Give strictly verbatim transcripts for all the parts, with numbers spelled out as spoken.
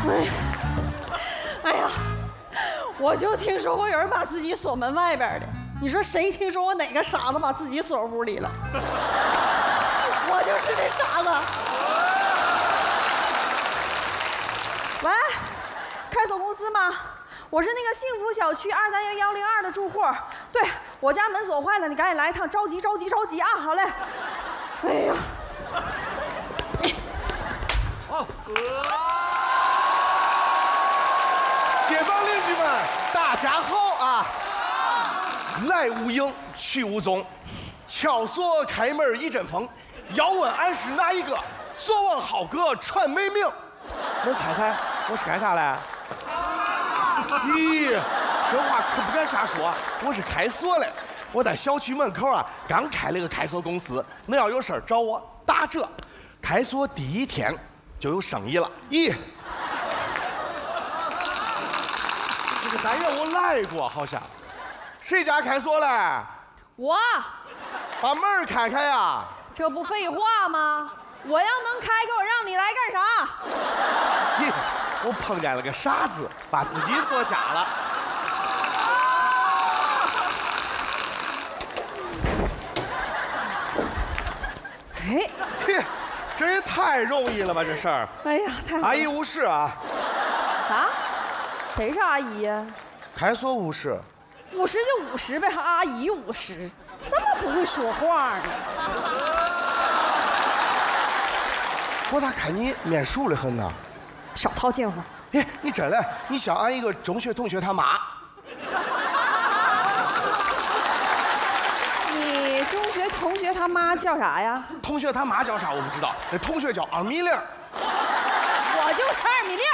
哎，哎呀，我就听说过有人把自己锁门外边的，你说谁听说过哪个傻子把自己锁屋里了？我就是那傻子。喂，开锁公司吗？我是那个幸福小区二三幺幺零二的住户。对，我家门锁坏了，你赶紧来一趟，着急着急着急啊！好嘞。哎呀。 好。街坊邻居们，大家好啊！来无影，去无踪，敲锁开门一阵风。要问俺是哪一个？锁王好哥传美名。能猜猜我是干啥嘞？咦，这话可不敢瞎说，我是开锁嘞。我在小区门口啊，刚开了个开锁公司，恁要有事儿找我打折。开锁第一天就有生意了。咦，这个单元我来过，好像。谁家开锁嘞？ 我。 把门开开呀！ 这不废话吗？我要能开开，我让你来干啥？ 咦，我碰见了个傻子，把自己锁家了。 哎， 嘿，这也太容易了吧，这事儿。 哎呀，太好了。 阿姨无事啊。 啥？谁是阿姨呀？ 开锁五十。 五十就五十呗，还阿姨五十，这么不会说话呢？ 我咋看你面熟的很呢？ 少套近乎。 哎，你真的，你像俺一个中学同学他妈。 你中学同学他妈叫啥呀？ 同学他妈叫啥我不知道，那同学叫二米零。 我就是二米零。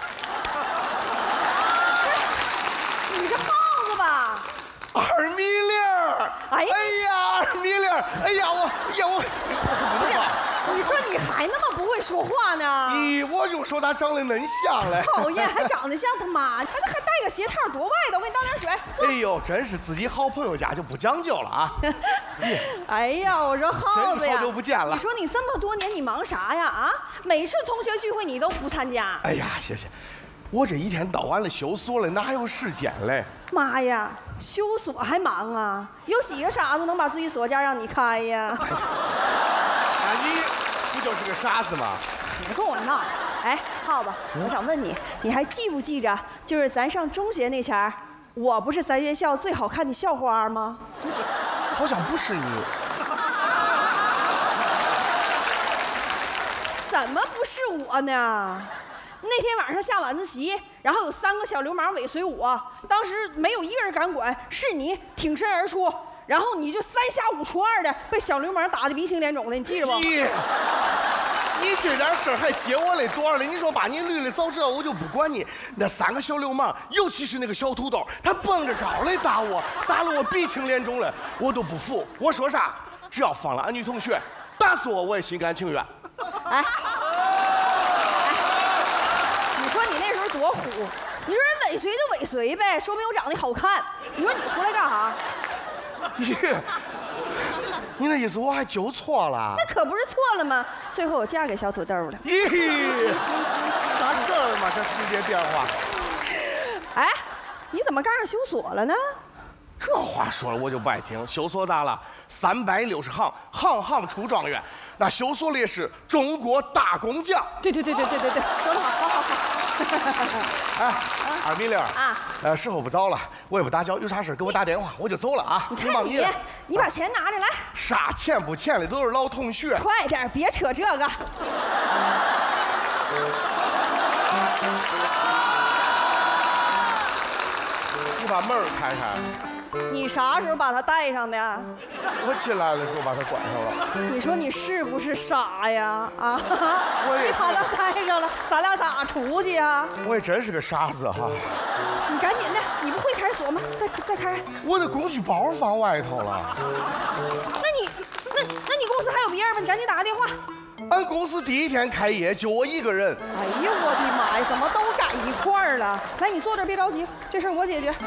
你是耗子吧？ 二米零。哎呀，二米零。哎呀，我，哎呀我， 不是，你说你还那么不会说话呢？ 咦，我就说他长得恁像嘞。 讨厌，还长得像他妈，还还带个鞋套，多外的！我给你倒点水。 哎呦，真是自己好朋友家就不讲究了啊！ 哎呀，我说耗子呀， 好久不见了。 你说你这么多年你忙啥呀？啊，每次同学聚会你都不参加。 哎呀，谢谢。我这一天到晚的修锁了，哪有时间嘞？ 妈呀，修锁还忙啊？有几个傻子能把自己锁架让你开呀？ 哎呀，那你不就是个傻子吗？ 别跟我闹！哎，耗子，嗯、我想问你，你还记不记着，就是咱上中学那前儿，我不是咱学校最好看的校花吗？ 好像不是你。 怎么不是我呢？那天晚上下晚自习，然后有三个小流氓尾随我，当时没有一个人敢管，是你挺身而出，然后你就三下五除二的被小流氓打得鼻青脸肿的，你记着不？ 你你这点事儿还揭我的短了？你说把你捋的早知道我就不管你。那三个小流氓，尤其是那个小土豆，他蹦着高来打我，打了我鼻青脸肿了，我都不服。我说啥？只要放了俺女同学，打死我我也心甘情愿。 哎。多虎！你说人尾随就尾随呗，说明我长得好看。你说你出来干啥？ 咦，你那意思我还纠错了？ 那可不是错了吗？最后我嫁给小土豆了。 咦，啥事儿嘛？这世界变化。 哎，你怎么干上修锁了呢？ 这话说了我就不爱听。修锁咋了？三百六十行，行行出状元。那修锁的也是中国大工匠。 对对对对对对对，说得好，好好好。 哎，二米零啊，呃，时候不早了，我也不打搅，有啥事给我打电话，我就走了啊。 你看你，你把钱拿着来。 啥钱不钱的，都是老同学。 快点，别扯这个。 你把门开开。 你啥时候把它带上的？ 我进来的时候把它关上了。 你说你是不是傻呀？啊！我也把它带上了，咱俩咋出去呀？ 我也真是个傻子哈！ 你赶紧的，你不会开锁吗？再再开。 我的工具包放外头了。 那你那那你公司还有别人吗？你赶紧打个电话。 俺公司第一天开业就我一个人。 哎呀，我的妈呀，怎么都赶一块儿了？来，你坐这儿，别着急，这事儿我解决。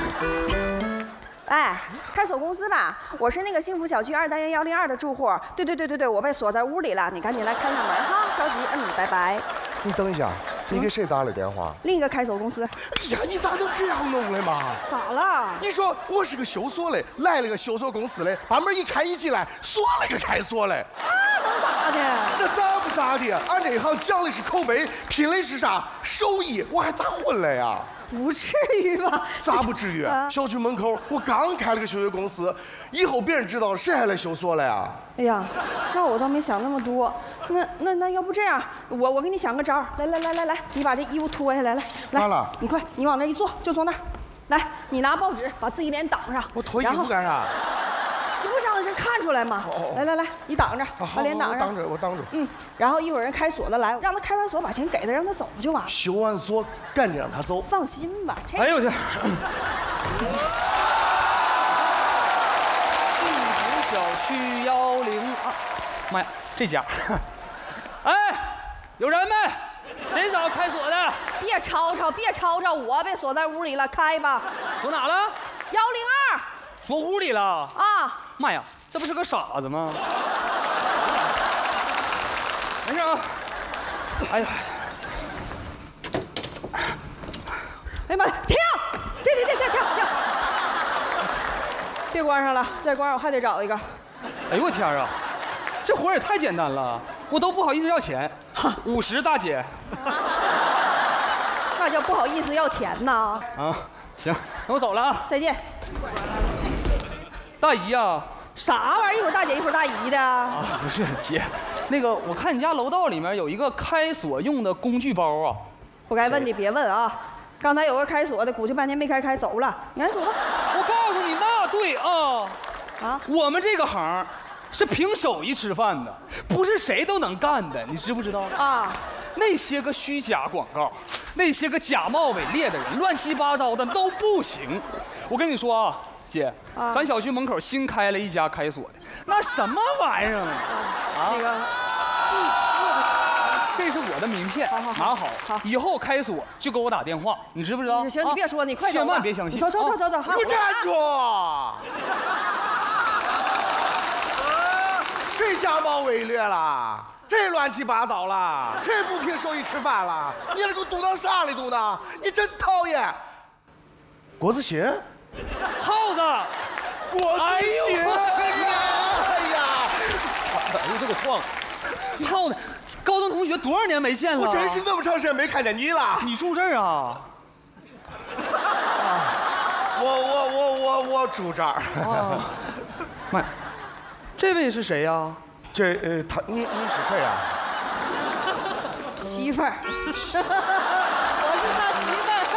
哎，开锁公司吧，我是那个幸福小区二单元幺零二的住户。对对对对对，我被锁在屋里了，你赶紧来开上门哈，着急。嗯，拜拜。 你等一下， 你给谁打了电话？ 另一个开锁公司。 哎呀，你咋能这样弄的嘛？ 咋了？ 你说我是个修锁的，来了个修锁公司的，把门一开一进来，锁了个开锁的。 那能咋的？ 那咋不咋的？俺这一行讲的是口碑，拼的是啥？手艺，我还咋混了呀？ 不至于吧？ 咋不至于？啊、小区门口我刚开了个修锁公司，以后别人知道了，谁还来修锁了呀？ 哎呀，那我倒没想那么多。那那那要不这样，我我给你想个招儿。来来来来来，你把这衣服脱下来，来来， 咋了？ 你快，你往那一坐，就坐那儿。来，你拿报纸把自己脸挡上。 我脱衣服干啥？ 你不让人看出来吗？哦、来来来，你挡着，把脸挡上。 我挡着，我挡着。 嗯，然后一会儿人开锁的来，让他开完锁把钱给他，让他走就完。 修完锁赶紧让他走。 放心吧。 哎呦我去！幸福小区幺零二，妈呀，这家！哎，有人没？谁找开锁的？ 别吵吵，别吵吵，我被锁在屋里了，开吧。 锁哪了？ 幺零二。 锁屋里了啊！ 妈呀，这不是个傻子吗？没事啊。哎呀， 哎呀妈呀，停！停停停停停停！别关上了，再关上我还得找一个。 哎呦我天啊，这活也太简单了，我都不好意思要钱。五十大姐。 那叫不好意思要钱呐。 啊，行，那我走了啊。 再见。 大姨呀、啊， 啥玩意儿？一会儿大姐，一会儿大姨的。 啊，不是姐，那个我看你家楼道里面有一个开锁用的工具包啊。 不该问的别问啊。刚才有个开锁的，鼓捣半天没开开，走了。你赶紧走吧。 我告诉你，那对啊。 啊， 我们这个行是凭手艺吃饭的，不是谁都能干的，你知不知道？啊，那些个虚假广告，那些个假冒伪劣的人，乱七八糟的都不行。我跟你说啊。姐，啊、咱小区门口新开了一家开锁的，那什么玩意儿啊？啊， 那个， 嗯、这是我的名片，好好好拿好，好，以后开锁就给我打电话，你知不知道？ 行，你别说，你快走吧， 千万别相信。 走走走走走， 你站住！谁假冒伪劣了？谁乱七八糟了？谁不凭手艺吃饭了？你那给我嘟囔啥嘞嘟囔？你真讨厌！郭子欣。 耗子， 郭子欣，哎呀， 哎呦，这个撞，耗子，高中同学多少年没见了？ 我真是那么长时间没看见你了。 你住这儿啊？ 啊，我我我我我住这儿。啊， 妈，这位是谁呀？ 这呃，他你你是谁呀？ 媳妇儿，我是他媳妇儿。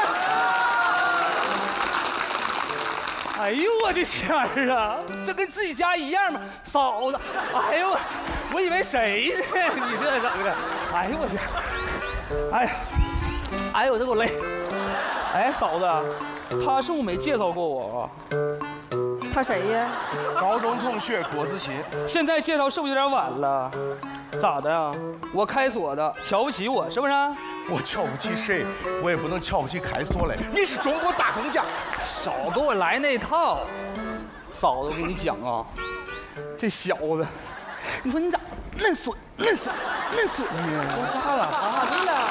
哎呦我的天儿啊，这跟自己家一样吗？嫂子，哎呦我，我以为谁呢？你这整的，哎呦我天，哎呀，哎呦我这给我累。哎，嫂子，他是不是没介绍过我啊？ 他谁呀？ 高中同学郭子欣。 现在介绍是不是有点晚了？咋的呀？我开锁的，瞧不起我是不是？ 我瞧不起谁，我也不能瞧不起开锁嘞。你是中国大工匠， 少给我来那套。嫂子，我跟你讲啊，这小子，你说你咋嫩损嫩损嫩损呢？ 我咋了啊？ 真的？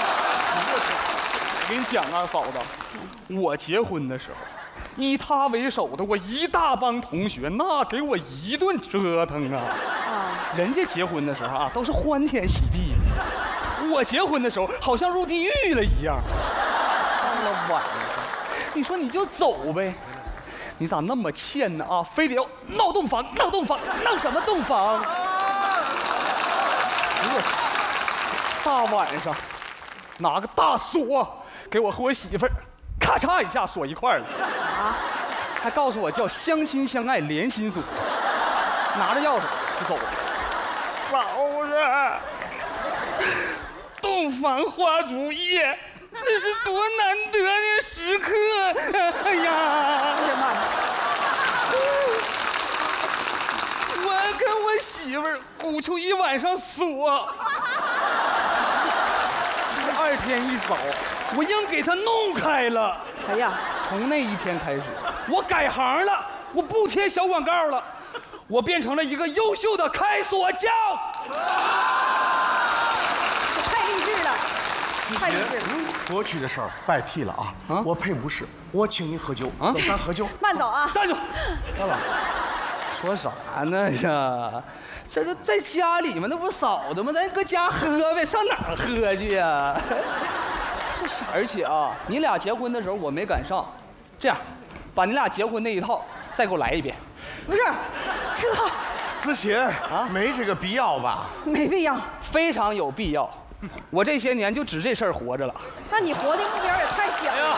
我跟你讲啊，嫂子，我结婚的时候，以他为首的我一大帮同学，那给我一顿折腾啊！啊，人家结婚的时候啊，都是欢天喜地的，我结婚的时候好像入地狱了一样。到了晚上，你说你就走呗，你咋那么欠呢啊？非得要闹洞房，闹洞房，闹什么洞房？大晚上拿个大锁给我和我媳妇儿。咔嚓一下锁一块了，啊！还告诉我叫相亲相爱连心锁，拿着钥匙就走了。嫂子，洞房花烛夜，那是多难得的时刻！哎呀，哎呀妈呀！我跟我媳妇儿鼓秋一晚上锁，二天一早。我硬给他弄开了。哎呀，从那一天开始，我改行了，我不贴小广告了，我变成了一个优秀的开锁匠。 太励志了。 太理智了。 过去的事儿别提了啊！啊我赔不是，我请你喝酒，啊，走，咱喝酒。 慢走啊！ 站住！ 来了， 说啥呢呀？这说在家里嘛，那不是嫂子吗？咱搁家喝呗，上哪儿喝去呀？这是，而且啊，你俩结婚的时候我没赶上，这样，把你俩结婚那一套再给我来一遍。 不是，这个子欣啊，没这个必要吧？ 没必要， 非常有必要。我这些年就指这事儿活着了。 那你活的目标也太小了。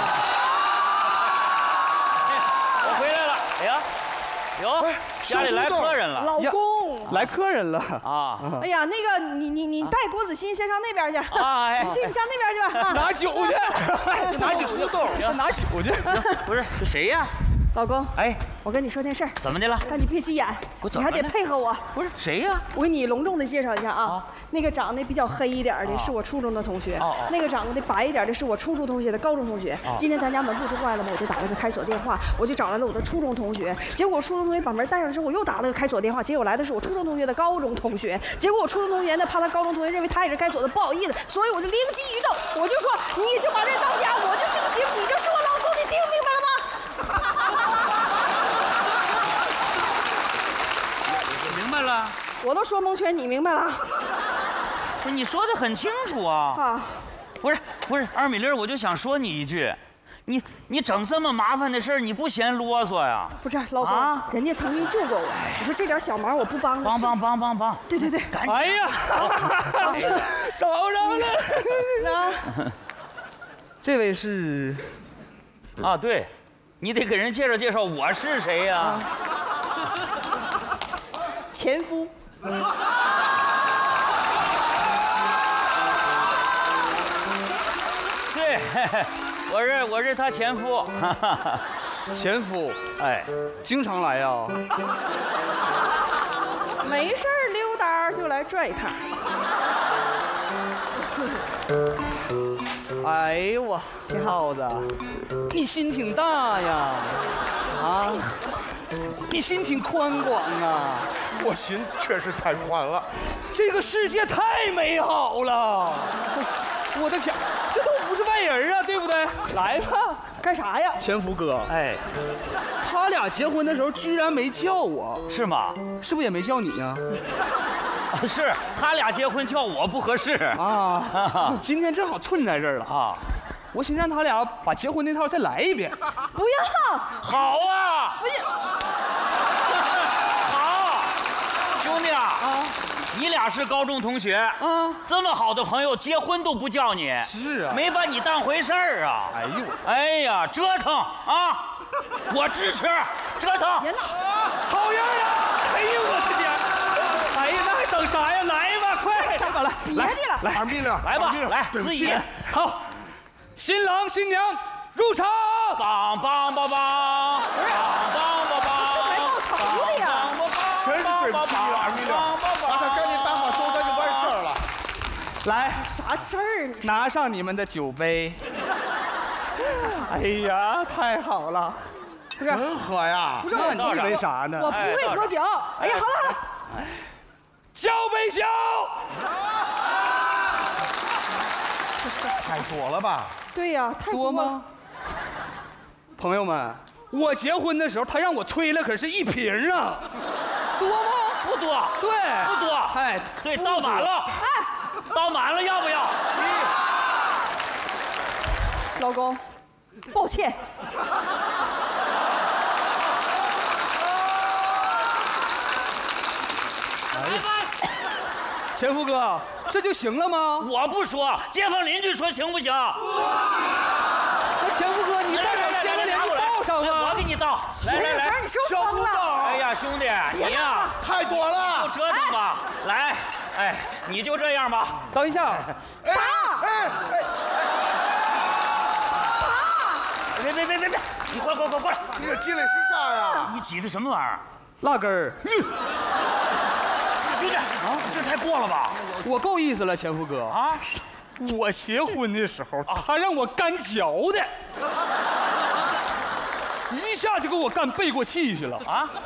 哎呀，我回来了。哎呀，哟，家里来客人了。 老公， 来客人了啊！ 哎呀，那个你你你带郭子欣先上那边去。 啊，哎， 去你上那边去吧。啊拿酒去，拿酒去，拿酒去。 不是，是谁呀？ 老公， 哎， 我跟你说件事儿。 怎么的了？ 但你别急眼，你还得配合我。 不是谁呀？ 我给你隆重的介绍一下啊，那个长得比较黑一点的是我初中的同学，那个长得白一点的是我初中同学的高中同学。今天咱家门不是坏了吗？我就打了个开锁电话，我就找来了我的初中同学。结果我初中同学把门带上之后，我又打了个开锁电话，结果来的是我初中同学的高中同学。结果我初中同学呢，怕他高中同学认为他也是开锁的，不好意思，所以我就灵机一动，我就说你就把这当家，我就姓邢，你就是我老公，你听明白了吗？ 明白了。 我都说蒙圈，你明白了？ 不是，你说的很清楚啊。啊，不是不是，二米粒，我就想说你一句，你你整这么麻烦的事儿，你不嫌啰嗦呀？ 不是，老公，啊、人家曾经救过我，你说这点小忙我不帮， 帮帮帮帮帮！ 对对对， 赶紧！ 哎呀，找着了！ 啊， 这位是啊，对，你得给人介绍介绍我是谁呀、啊？ 前夫。嗯对，我是我是他前夫， 前夫，哎，经常来呀？ 没事儿溜达就来转一趟。 哎呦我，挺好的，你心挺大呀，啊，你心挺宽广啊。 我心确实太宽了， 这个世界太美好了。我的天，这都不是外人啊，对不对？来吧， 干啥呀？ 前夫哥， 哎， 他俩结婚的时候居然没叫我， 是吗？ 是不是也没叫你呀？ 啊，是他俩结婚叫我不合适啊。今天正好寸在这儿了啊，我寻思让他俩把结婚那套再来一遍。 不要， 好啊， 不要， 好，兄弟啊啊。你俩是高中同学啊，这么好的朋友，结婚都不叫你， 是啊， 没把你当回事儿啊！ 哎呦， 哎呀，折腾啊！我支持，折腾！ 别闹， 好样的！哎呦我的天！哎呀，那还等啥呀？来吧，快，上吧，来， 别的了， 二米了， 来吧，来，司仪， 好，新郎新娘入场， 梆梆梆梆，梆梆梆梆， 是来报仇的呀！ 真是对不起你了，二米了，把他赶紧打发走，咱就完事儿了。 来， 啥事儿？ 拿上你们的酒杯。哎呀，太好了！ 不是真喝呀？ 不是，你以为啥呢？ 我不会喝酒。哎呀，好了好了， 交杯酒。 太多了吧？ 对呀，太多吗？朋友们，我结婚的时候他让我吹了，可是一瓶啊。多吗？ 不多， 对， 不多。 哎， 对，倒满了。哎，倒满了，要不要？ 老公，抱歉。 来吧， 前夫哥，这就行了吗？ 我不说，街坊邻居说行不行？ 那前夫哥，你再把街坊邻居倒上啊！ 我给你倒。来来来， 你是不是疯了？ 哎呀，兄弟，你呀， 太多了， 就折腾吧。来，哎，你就这样吧。 等一下， 啥？ 哎哎， 别别别别别，你过来过来过来过来！ 你这积累是啥呀？ 你挤的什么玩意儿？ 辣根儿。 兄弟啊，这太过了吧？ 我够意思了，前夫哥啊！ 我结婚的时候，他让我干嚼的，一下就给我干背过气去了啊！